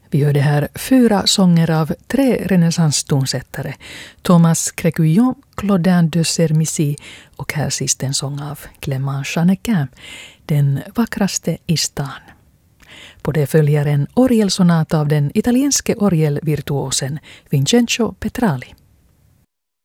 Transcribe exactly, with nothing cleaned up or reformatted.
Vi hörde här fyra sånger av tre renässanstonsättare. Thomas Crécuillon, Claudin de Sermisy och här sist en sång av Clément Chanequin, Den vackraste i stan. På det följer en orgelsonat av den italienske orgelvirtuosen Vincenzo Petrali.